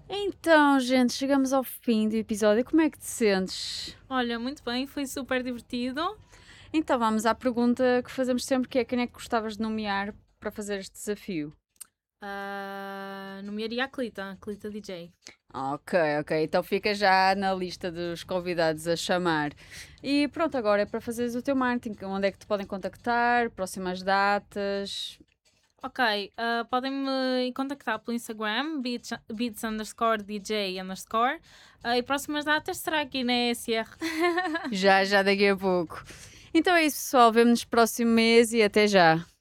Então, gente, chegamos ao fim do episódio. Como é que te sentes? Olha, muito bem, foi super divertido. Então, vamos à pergunta que fazemos sempre, que é quem é que gostavas de nomear para fazer este desafio? Nomearia a Clita DJ. Ok, ok. Então fica já na lista dos convidados a chamar. E pronto, agora é para fazeres o teu marketing. Onde é que te podem contactar? Próximas datas? Ok, podem-me contactar pelo Instagram, beats_DJ_. E próximas datas será aqui na ESR. Já daqui a pouco. Então é isso, pessoal. Vemo-nos no próximo mês e até já.